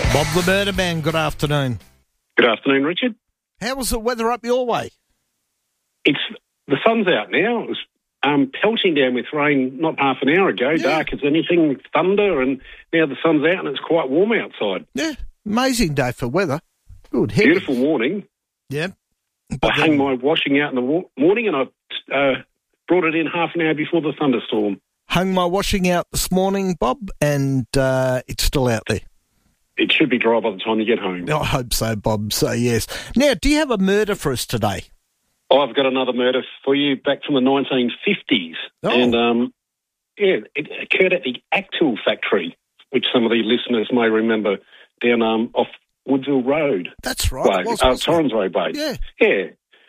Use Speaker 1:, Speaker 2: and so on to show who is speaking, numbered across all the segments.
Speaker 1: Bob the Murder Man, good afternoon.
Speaker 2: Good afternoon, Richard.
Speaker 1: How was the weather up your way?
Speaker 2: The sun's out now. It was pelting down with rain not half an hour ago, dark as anything, with thunder, and now the sun's out and it's quite warm outside.
Speaker 1: Yeah, amazing day for weather. Good. Heavy.
Speaker 2: Beautiful morning.
Speaker 1: Yeah.
Speaker 2: I hung my washing out in the morning and I brought it in half an hour before the thunderstorm.
Speaker 1: Hung my washing out this morning, Bob, and it's still out there.
Speaker 2: It should be dry by the time you get home.
Speaker 1: I hope so, Bob. So, yes. Now, do you have a murder for us today?
Speaker 2: I've got another murder for you back from the 1950s.
Speaker 1: Oh.
Speaker 2: And, it occurred at the Actil factory, which some of the listeners may remember, down off Woodville Road.
Speaker 1: That's right.
Speaker 2: Torrens Bay.
Speaker 1: Yeah.
Speaker 2: Yeah.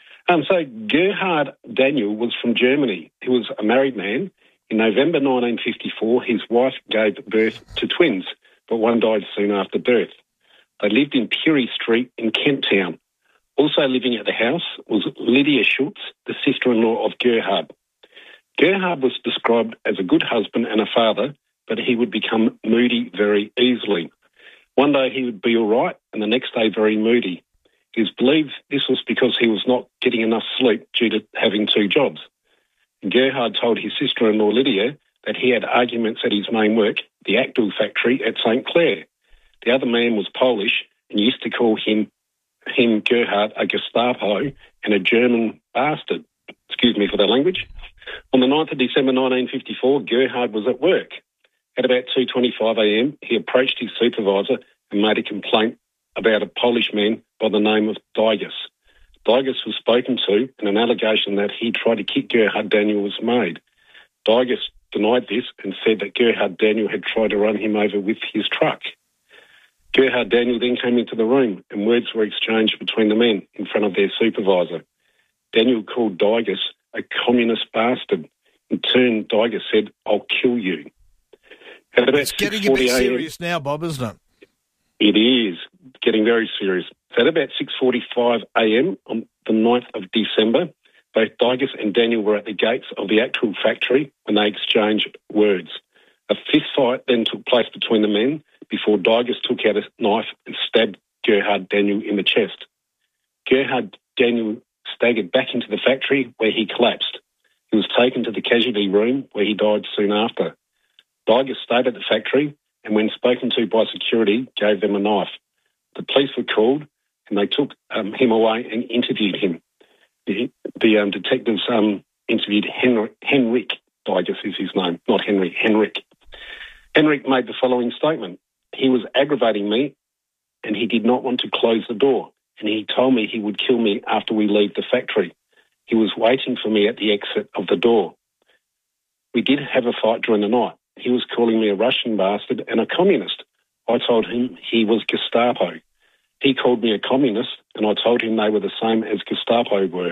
Speaker 2: So Gerhard Daniel was from Germany. He was a married man. In November 1954, his wife gave birth to twins, but one died soon after birth. They lived in Peary Street in Kent Town. Also living at the house was Lydia Schultz, the sister-in-law of Gerhard. Gerhard was described as a good husband and a father, but he would become moody very easily. One day he would be all right, and the next day very moody. It is believed this was because he was not getting enough sleep due to having two jobs. Gerhard told his sister-in-law Lydia that he had arguments at his main work, the Actil factory at St. Clair. The other man was Polish and used to call him Gerhard, a Gestapo and a German bastard. Excuse me for the language. On the 9th of December 1954, Gerhard was at work. At about 2:25 a.m., he approached his supervisor and made a complaint about a Polish man by the name of Dygas. Dygas was spoken to, and an allegation that he tried to kick Gerhard Daniel was made. Dygas denied this and said that Gerhard Daniel had tried to run him over with his truck. Gerhard Daniel then came into the room and words were exchanged between the men in front of their supervisor. Daniel called Dygas a communist bastard. In turn, Dygas said, "I'll kill you." At about
Speaker 1: It's getting a bit serious now, Bob, isn't it?
Speaker 2: It is getting very serious. So at about 6:45 a.m. on the 9th of December, both Dygas and Daniel were at the gates of the Actil factory when they exchanged words. A fist fight then took place between the men before Dygas took out a knife and stabbed Gerhard Daniel in the chest. Gerhard Daniel staggered back into the factory where he collapsed. He was taken to the casualty room where he died soon after. Dygas stayed at the factory and when spoken to by security, gave them a knife. The police were called and they took him away and interviewed him. The detectives interviewed Henrik Dygas is his name, not Henry, Henrik. Henrik made the following statement. He was aggravating me and he did not want to close the door and he told me he would kill me after we leave the factory. He was waiting for me at the exit of the door. We did have a fight during the night. He was calling me a Russian bastard and a communist. I told him he was Gestapo. He called me a communist and I told him they were the same as Gestapo were.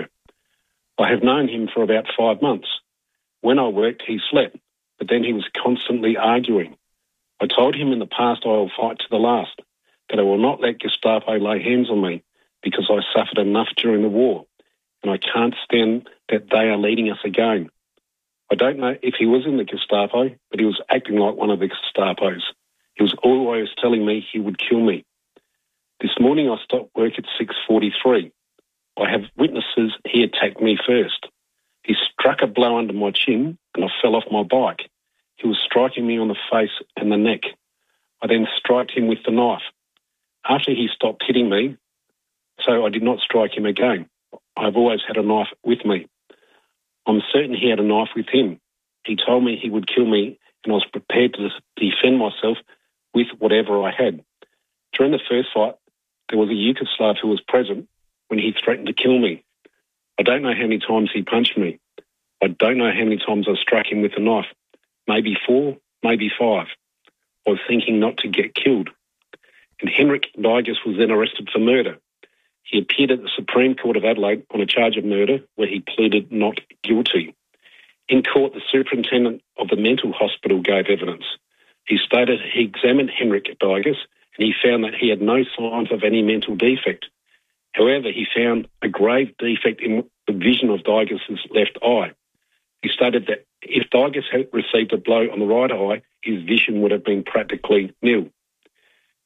Speaker 2: I have known him for about 5 months. When I worked, he slept, but then he was constantly arguing. I told him in the past I will fight to the last, that I will not let Gestapo lay hands on me because I suffered enough during the war and I can't stand that they are leading us again. I don't know if he was in the Gestapo, but he was acting like one of the Gestapos. He was always telling me he would kill me. This morning I stopped work at 6:43. I have witnesses he attacked me first. He struck a blow under my chin and I fell off my bike. He was striking me on the face and the neck. I then struck him with the knife. After he stopped hitting me, so I did not strike him again. I've always had a knife with me. I'm certain he had a knife with him. He told me he would kill me and I was prepared to defend myself with whatever I had. During the first fight, there was a Yugoslav who was present when he threatened to kill me. I don't know how many times he punched me. I don't know how many times I struck him with a knife. Maybe 4, maybe 5. I was thinking not to get killed. And Henrik Dygas was then arrested for murder. He appeared at the Supreme Court of Adelaide on a charge of murder where he pleaded not guilty. In court, the superintendent of the mental hospital gave evidence. He stated he examined Henrik Dygas and he found that he had no signs of any mental defect. However, he found a grave defect in the vision of Dygas's left eye. He stated that if Dygas had received a blow on the right eye, his vision would have been practically nil.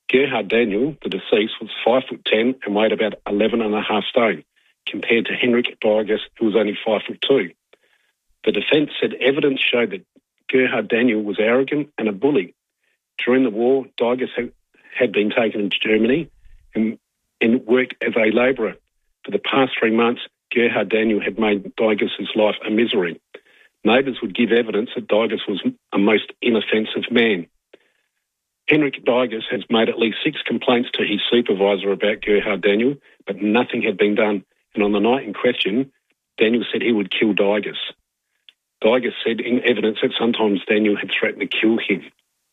Speaker 2: Gerhard Daniel, the deceased, was 5'10" and weighed about 11.5 stone, compared to Henrik Dygas, who was only 5'2". The defence said evidence showed that Gerhard Daniel was arrogant and a bully. During the war, Dygas had been taken to Germany and worked as a labourer. For the past 3 months, Gerhard Daniel had made Dygas' life a misery. Neighbours would give evidence that Dygas was a most inoffensive man. Henrik Dygas has made at least 6 complaints to his supervisor about Gerhard Daniel, but nothing had been done. And on the night in question, Daniel said he would kill Dygas. Dygas said in evidence that sometimes Daniel had threatened to kill him.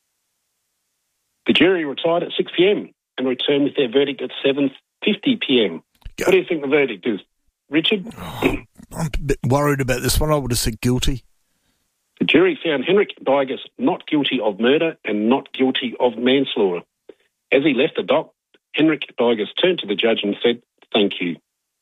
Speaker 2: The jury retired at 6 p.m. and returned with their verdict at 7:50 p.m. What do you think the verdict is, Richard?
Speaker 1: I'm a bit worried about this one. I would have said guilty.
Speaker 2: The jury found Henrik Dygas not guilty of murder and not guilty of manslaughter. As he left the dock, Henrik Dygas turned to the judge and said, "Thank you."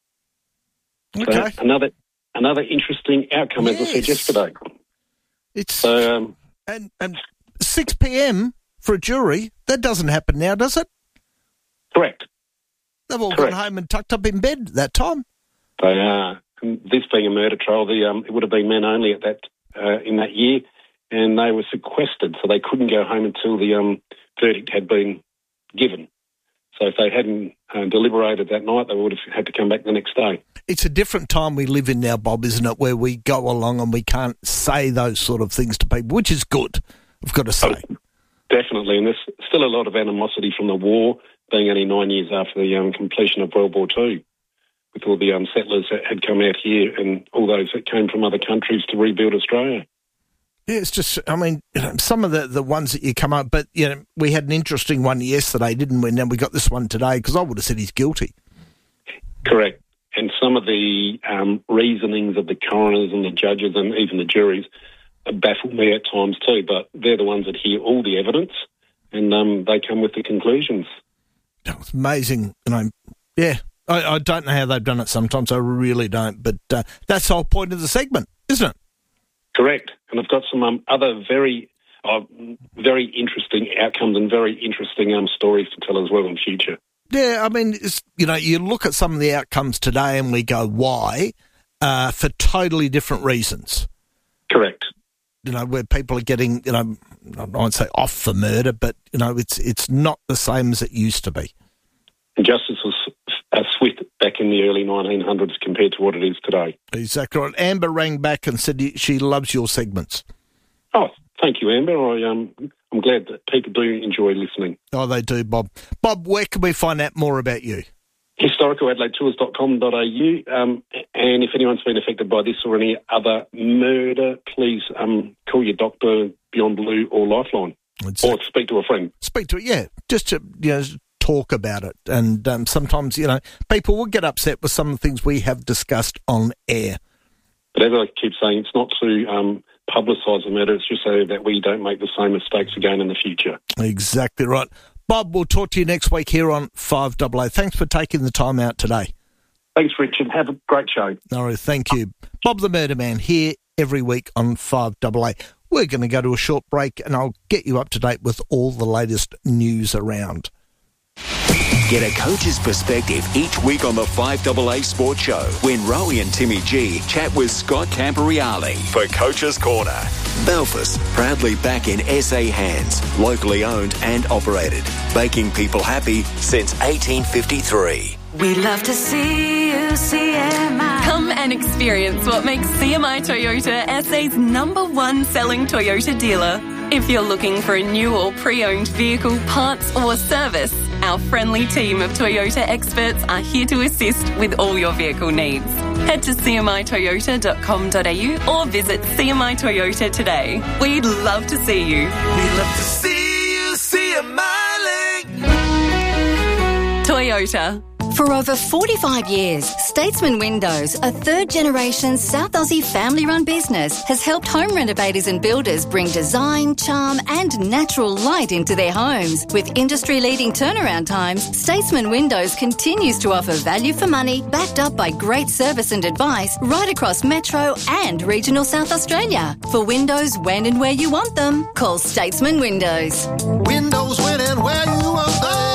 Speaker 1: Okay.
Speaker 2: So another interesting outcome, as I said yesterday.
Speaker 1: It's and 6 p.m. for a jury, that doesn't happen now, does it?
Speaker 2: Correct.
Speaker 1: They've all gone home and tucked up in bed at that time.
Speaker 2: They are. And this being a murder trial, it would have been men only at that in that year, and they were sequestered, so they couldn't go home until the verdict had been given. So if they hadn't deliberated that night, they would have had to come back the next day. It's
Speaker 1: a different time we live in now, Bob, isn't it, where we go along and we can't say those sort of things to people, which is good, I've got to say.
Speaker 2: Oh, definitely, and there's still a lot of animosity from the war, being only 9 years after the completion of World War II, with all the settlers that had come out here and all those that came from other countries to rebuild Australia.
Speaker 1: Yeah, it's just, I mean, some of the ones that you come up, but, we had an interesting one yesterday, didn't we? And then we got this one today, because I would have said he's guilty.
Speaker 2: Correct. And some of the reasonings of the coroners and the judges and even the juries baffle me at times too, but they're the ones that hear all the evidence and they come with the conclusions.
Speaker 1: It's amazing. I don't know how they've done it sometimes. I really don't. But that's the whole point of the segment, isn't it?
Speaker 2: Correct. And I've got some other very interesting outcomes and very interesting stories to tell as well in the future.
Speaker 1: Yeah, I mean, you look at some of the outcomes today and we go, why? For totally different reasons.
Speaker 2: Correct.
Speaker 1: Where people are getting, I won't say off for murder, but, it's not the same as it used to be.
Speaker 2: Justice was swift back in the early 1900s compared to what it is today.
Speaker 1: Exactly right. Amber rang back and said she loves your segments.
Speaker 2: Oh, thank you, Amber. I'm glad that people do enjoy listening.
Speaker 1: Oh, they do, Bob. Bob, where can we find out more about you?
Speaker 2: historicaladelaidetours.com.au, and if anyone's been affected by this or any other murder, please call your doctor, Beyond Blue or Lifeline, or speak to a friend.
Speaker 1: Speak to it, yeah, just to talk about it. And sometimes, people will get upset with some of the things we have discussed on air.
Speaker 2: But as I keep saying, it's not to publicise the murder, it's just so that we don't make the same mistakes again in the future.
Speaker 1: Exactly right. Bob, we'll talk to you next week here on 5AA. Thanks for taking the time out today.
Speaker 2: Thanks, Richard. Have a great show.
Speaker 1: All right, thank you. Bob the Murder Man here every week on 5AA. We're going to go to a short break and I'll get you up to date with all the latest news around.
Speaker 3: Get a coach's perspective each week on the 5AA Sports Show when Rowie and Timmy G chat with Scott Camporeale for Coach's Corner. Belfast, proudly back in SA hands, locally owned and operated, making people happy since 1853.
Speaker 4: We love to see you, CMI.
Speaker 5: Come and experience what makes CMI Toyota SA's #1 selling Toyota dealer. If you're looking for a new or pre-owned vehicle, parts or service, our friendly team of Toyota experts are here to assist with all your vehicle needs. Head to cmitoyota.com.au or visit CMI Toyota today. We'd love to see you.
Speaker 4: We love to see you, CMI.
Speaker 5: Toyota.
Speaker 6: For over 45 years, Statesman Windows, a third-generation South Aussie family-run business, has helped home renovators and builders bring design, charm and natural light into their homes. With industry-leading turnaround times, Statesman Windows continues to offer value for money, backed up by great service and advice right across Metro and regional South Australia. For windows when and where you want them, call Statesman Windows.
Speaker 4: Windows when and where you want them.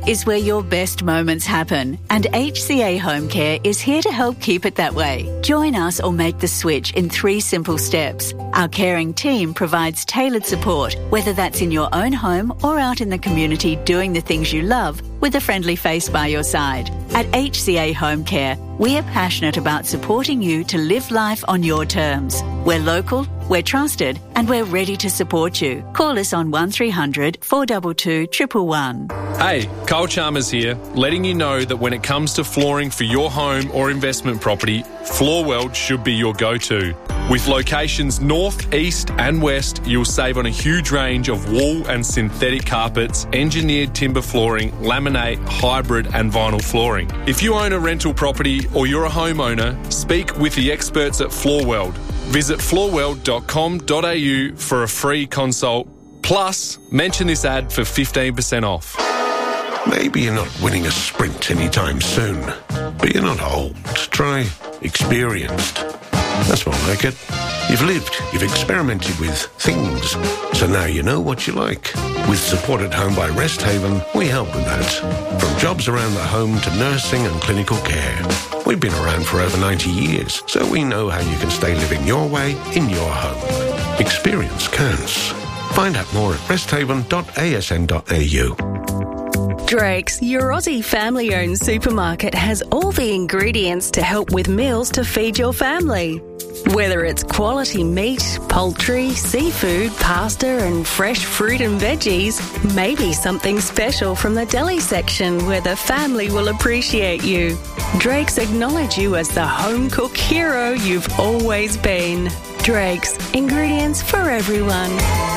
Speaker 7: is where your best moments happen, and HCA Home Care is here to help keep it that way. Join us or make the switch in 3 simple steps. Our caring team provides tailored support, whether that's in your own home or out in the community doing the things you love with a friendly face by your side. At HCA Home Care, we are passionate about supporting you to live life on your terms. We're local, we're trusted, and we're ready to support you. Call us on 1300 422 111.
Speaker 8: Hey, Kyle Chalmers here, letting you know that when it comes to flooring for your home or investment property, Floorworld should be your go-to. With locations north, east and west, you'll save on a huge range of wool and synthetic carpets, engineered timber flooring, laminate, hybrid and vinyl flooring. If you own a rental property or you're a homeowner, speak with the experts at Floorworld. Visit floorworld.com.au for a free consult. Plus, mention this ad for 15% off.
Speaker 9: Maybe you're not winning a sprint anytime soon, but you're not old. Try experienced. That's more like it. You've lived, you've experimented with things, so now you know what you like. With Support at Home by Resthaven, we help with that. From jobs around the home to nursing and clinical care. We've been around for over 90 years, so we know how you can stay living your way in your home. Experience counts. Find out more at resthaven.asn.au.
Speaker 10: Drake's, your Aussie family-owned supermarket, has all the ingredients to help with meals to feed your family. Whether it's quality meat, poultry, seafood, pasta and fresh fruit and veggies, maybe something special from the deli section where the family will appreciate you. Drake's acknowledge you as the home cook hero you've always been. Drake's, ingredients for everyone.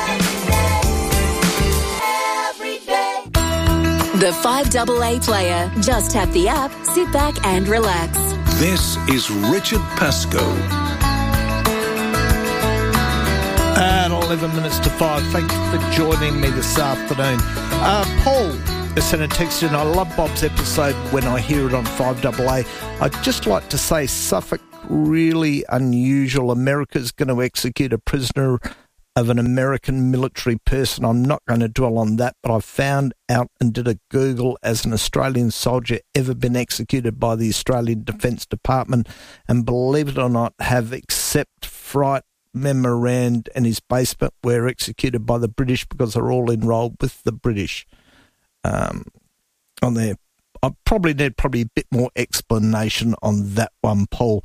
Speaker 6: The 5AA player. Just tap the app, sit back and relax.
Speaker 3: This is Richard Pascoe.
Speaker 1: At 11 minutes to 5, thank you for joining me this afternoon. Paul sent a text in. I love Bob's episode when I hear it on 5AA. I'd just like to say Suffolk, really unusual. America's going to execute a prisoner of an American military person. I'm not going to dwell on that, but I found out and did a Google, as an Australian soldier ever been executed by the Australian Defence Department, and believe it or not, have except Fright Memorand and his basement were executed by the British because they're all enrolled with the British on there. I probably need a bit more explanation on that one, Paul.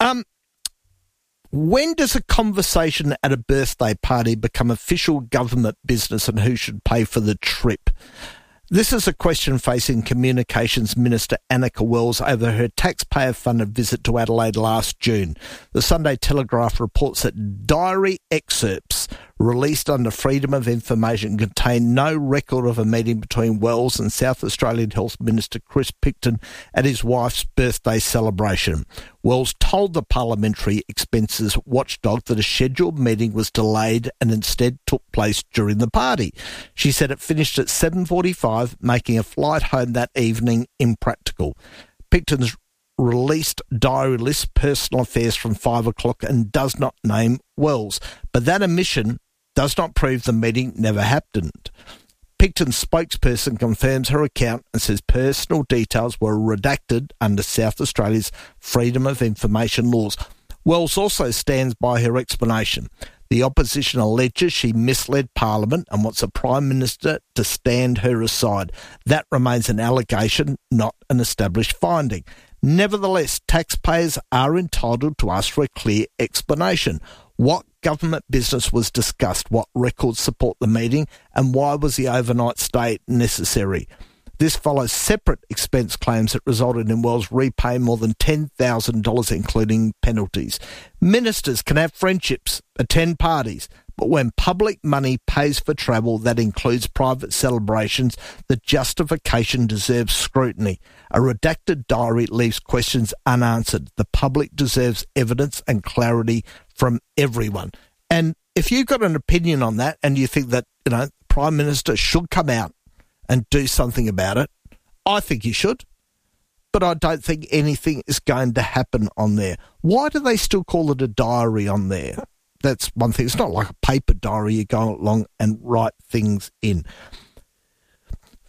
Speaker 1: When does a conversation at a birthday party become official government business, and who should pay for the trip? This is a question facing Communications Minister Annika Wells over her taxpayer-funded visit to Adelaide last June. The Sunday Telegraph reports that diary excerpts released under Freedom of Information contain no record of a meeting between Wells and South Australian Health Minister Chris Picton at his wife's birthday celebration. Wells told the Parliamentary Expenses Watchdog that a scheduled meeting was delayed and instead took place during the party. She said it finished at 7:45, making a flight home that evening impractical. Picton's released diary lists personal affairs from 5 o'clock and does not name Wells, but that omission does not prove the meeting never happened. Picton's spokesperson confirms her account and says personal details were redacted under South Australia's Freedom of Information laws. Wells also stands by her explanation. The opposition alleges she misled Parliament and wants the Prime Minister to stand her aside. That remains an allegation, not an established finding. Nevertheless, taxpayers are entitled to ask for a clear explanation. What government business was discussed? What records support the meeting? And why was the overnight stay necessary? This follows separate expense claims that resulted in Wells repaying more than $10,000, including penalties. Ministers can have friendships, attend parties, but when public money pays for travel that includes private celebrations, the justification deserves scrutiny. A redacted diary leaves questions unanswered. The public deserves evidence and clarity from everyone. And if you've got an opinion on that and you think that, the Prime Minister should come out and do something about it, I think he should. But I don't think anything is going to happen on there. Why do they still call it a diary on there? That's one thing. It's not like a paper diary. You go along and write things in.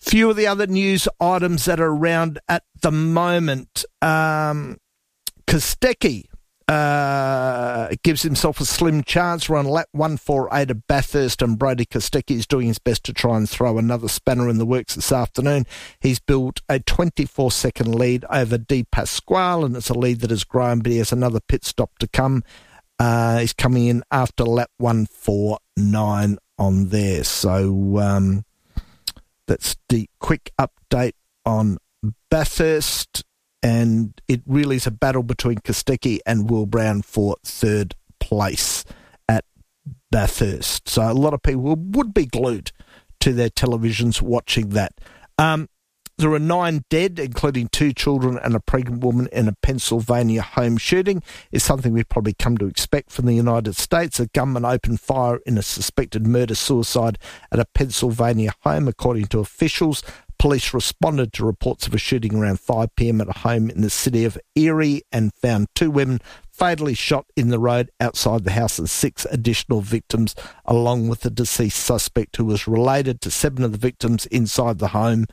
Speaker 1: Few of the other news items that are around at the moment. Kostecki gives himself a slim chance. We're on lap 148 of Bathurst, and Brody Kostecki is doing his best to try and throw another spanner in the works this afternoon. He's built a 24-second lead over De Pasquale, and it's a lead that has grown, but he has another pit stop to come. He's coming in after lap 149 on there. So that's the quick update on Bathurst, and it really is a battle between Kostecki and Will Brown for third place at Bathurst. So a lot of people would be glued to their televisions watching that. There are 9 dead, including 2 children and a pregnant woman in a Pennsylvania home shooting. It's something we've probably come to expect from the United States. A gunman opened fire in a suspected murder-suicide at a Pennsylvania home, according to officials. Police responded to reports of a shooting around 5 p.m. at a home in the city of Erie and found 2 women fatally shot in the road outside the house and 6 additional victims, along with the deceased suspect who was related to 7 of the victims inside the home.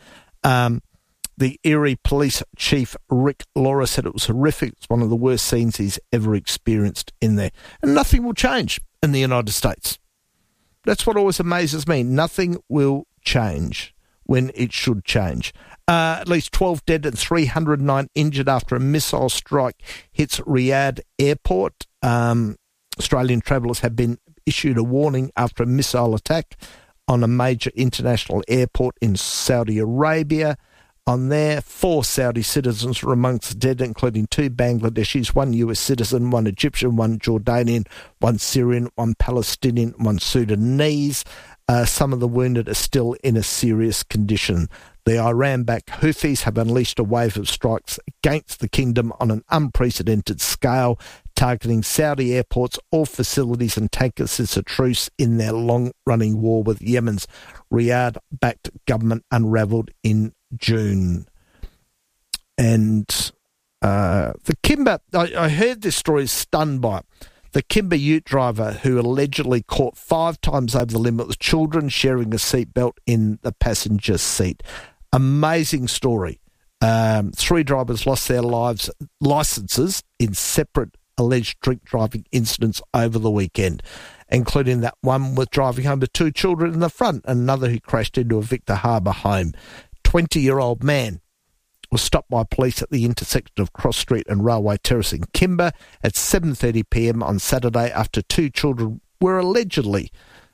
Speaker 1: The Erie Police Chief Rick Laura said it was horrific. It's one of the worst scenes he's ever experienced in there. And nothing will change in the United States. That's what always amazes me. Nothing will change when it should change. At least 12 dead and 309 injured after a missile strike hits Riyadh Airport. Australian travellers have been issued a warning after a missile attack on a major international airport in Saudi Arabia. On there, 4 Saudi citizens were amongst the dead, including 2 Bangladeshis, 1 US citizen, 1 Egyptian, 1 Jordanian, 1 Syrian, 1 Palestinian, 1 Sudanese. Some of the wounded are still in a serious condition. The Iran-backed Houthis have unleashed a wave of strikes against the kingdom on an unprecedented scale, targeting Saudi airports, all facilities and tankers since a truce in their long-running war with Yemen's Riyadh-backed government unravelled in June. And the Kimber, I heard this story, stunned by it. The Kimber ute driver who allegedly caught 5 times over the limit with children sharing a seatbelt in the passenger seat. Amazing story. 3 drivers lost their licenses in separate alleged drink driving incidents over the weekend, including that one with driving home with 2 children in the front, and another who crashed into a Victor Harbour home. 20-year-old man was stopped by police at the intersection of Cross Street and Railway Terrace in Kimber at 7:30 p.m. on Saturday after 2 children were allegedly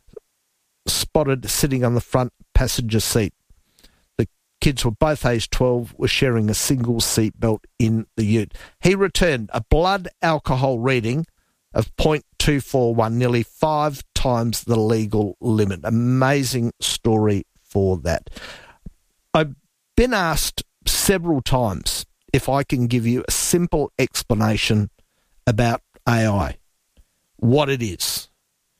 Speaker 1: spotted sitting on the front passenger seat. The kids were both aged 12, were sharing a single seat belt in the ute. He returned a blood alcohol reading of 0.241, nearly 5 times the legal limit. Amazing story for that. I've been asked several times if I can give you a simple explanation about AI, what it is.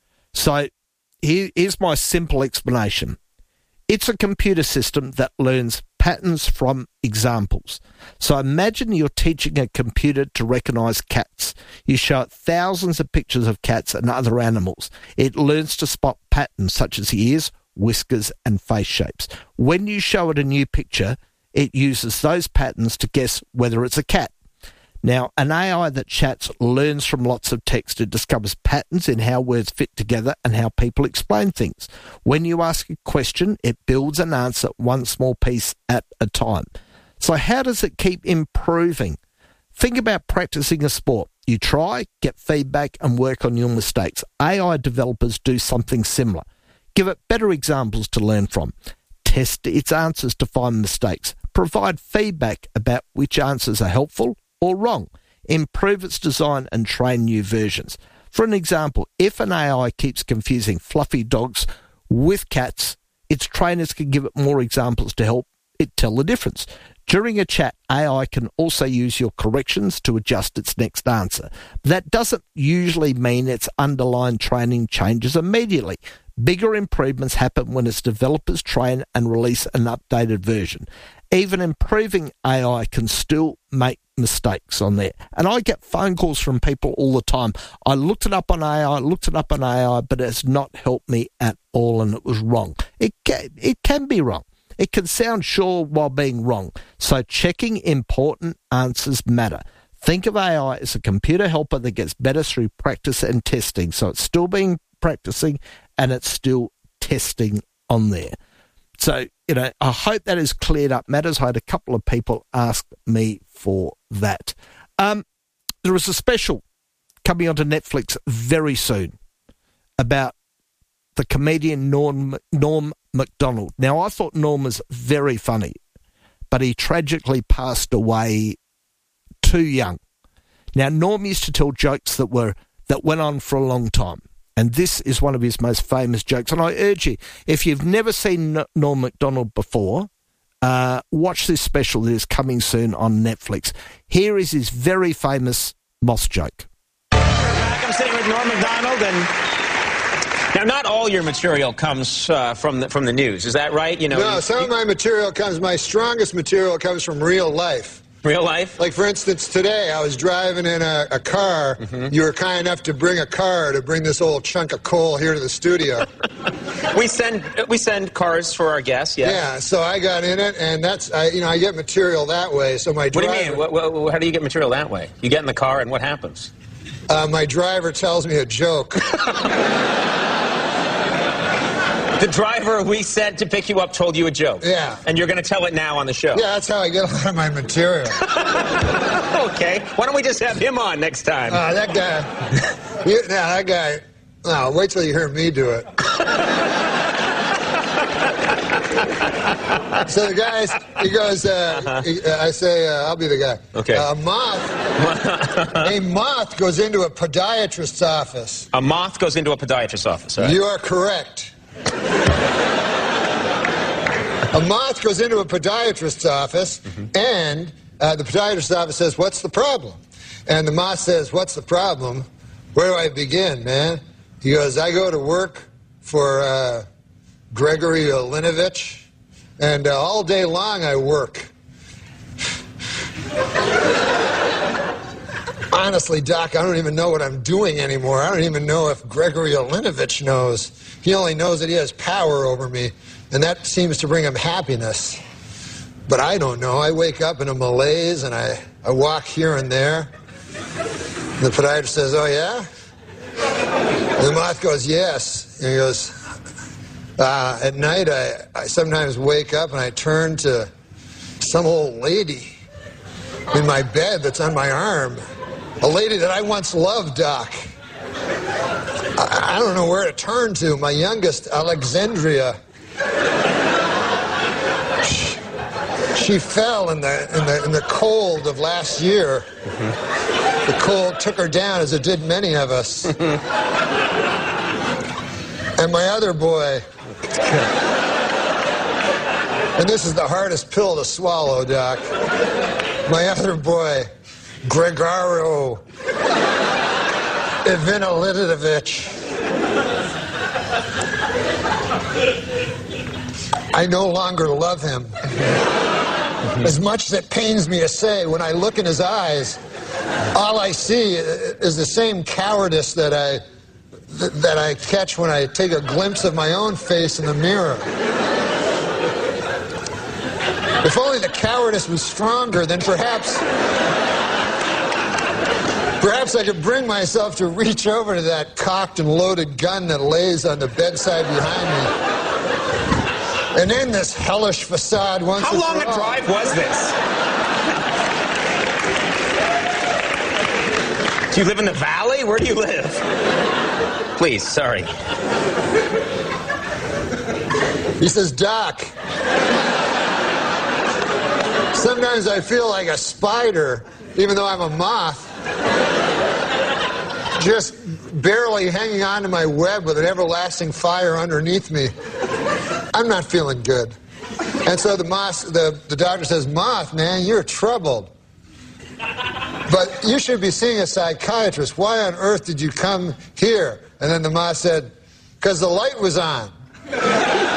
Speaker 1: So here's my simple explanation. It's a computer system that learns patterns from examples. So imagine you're teaching a computer to recognise cats. You show it thousands of pictures of cats and other animals. It learns to spot patterns such as ears, whiskers and face shapes. When you show it a new picture, it uses those patterns to guess whether it's a cat. Now, an AI that chats learns from lots of text. It discovers patterns in how words fit together and how people explain things. When you ask a question, it builds an answer one small piece at a time. So how does it keep improving? Think about practicing a sport. You try, get feedback and work on your mistakes. AI developers do something similar. Give it better examples to learn from. Test its answers to find mistakes. Provide feedback about which answers are helpful or wrong. Improve its design and train new versions. For an example, if an AI keeps confusing fluffy dogs with cats, its trainers can give it more examples to help it tell the difference. During a chat, AI can also use your corrections to adjust its next answer. That doesn't usually mean its underlying training changes immediately. Bigger improvements happen when its developers train and release an updated version. Even improving AI can still make mistakes on there. And I get phone calls from people all the time. I looked it up on AI, but it has not helped me at all and it was wrong. It can be wrong. It can sound sure while being wrong. So checking important answers matter. Think of AI as a computer helper that gets better through practice and testing. So it's still being practicing and it's still testing on there. So, I hope that is cleared up matters. I had a couple of people ask me for that. There is a special coming onto Netflix very soon about the comedian Norm Macdonald. Now, I thought Norm was very funny, but he tragically passed away too young. Now, Norm used to tell jokes that went on for a long time, and this is one of his most famous jokes. And I urge you, if you've never seen Norm Macdonald before, watch this special that is coming soon on Netflix. Here is his very famous moss joke.
Speaker 11: I'm sitting with Norm Macdonald, and now not all your material comes from the news. Is that right?
Speaker 12: No, some of my material my strongest material comes from real life.
Speaker 11: Real life?
Speaker 12: Like, for instance, today I was driving in a car. Mm-hmm. You were kind enough to bring a car to bring this old chunk of coal here to the studio.
Speaker 11: We send cars for our guests, yes.
Speaker 12: Yeah, so I got in it, and I get material that way. So my driver...
Speaker 11: What do you mean? How do you get material that way? You get in the car, and what happens?
Speaker 12: My driver tells me a joke.
Speaker 11: The driver we sent to pick you up told you a joke.
Speaker 12: Yeah.
Speaker 11: And you're going to tell it now on the show.
Speaker 12: Yeah, that's how I get a lot of my material.
Speaker 11: Okay. Why don't we just have him on next time?
Speaker 12: That guy. No, wait till you hear me do it. So the guy, he goes, I say, I'll be the guy.
Speaker 11: Okay.
Speaker 12: A moth goes into a podiatrist's office.
Speaker 11: A moth goes into a podiatrist's office, right?
Speaker 12: You are correct. A moth goes into a podiatrist's office, and the podiatrist's office says, "What's the problem?" And the moth says, "What's the problem? Where do I begin, man?" He goes, "I go to work for Gregory Olinovich, and all day long I work." Honestly, Doc, I don't even know what I'm doing anymore. I don't even know if Gregory Olinovich knows. He only knows that he has power over me, and that seems to bring him happiness. But I don't know. I wake up in a malaise, and I walk here and there. And the podiatrist says, "Oh, yeah?" And the moth goes, "Yes." And he goes, "At night, I sometimes wake up, and I turn to some old lady in my bed that's on my arm. A lady that I once loved, Doc. I don't know where to turn to. My youngest, Alexandria. She fell in the cold of last year. The cold took her down, as it did many of us. And my other boy, and this is the hardest pill to swallow, Doc. My other boy, Gregorio Ivanilidovich. I no longer love him. As much as it pains me to say, when I look in his eyes, all I see is the same cowardice that I catch when I take a glimpse of my own face in the mirror. If only the cowardice was stronger, then perhaps I could bring myself to reach over to that cocked and loaded gun that lays on the bedside behind me and end this hellish facade once and for all.
Speaker 11: How long a drive was this? Do you live in the valley? Where do you live? Please, sorry.
Speaker 12: He says, "Doc, sometimes I feel like a spider, even though I'm a moth, just barely hanging on to my web with an everlasting fire underneath me. I'm not feeling good." And so the doctor says, "Moth, man, you're troubled. But you should be seeing a psychiatrist. Why on earth did you come here?" And then the moth said, "Because the light was on."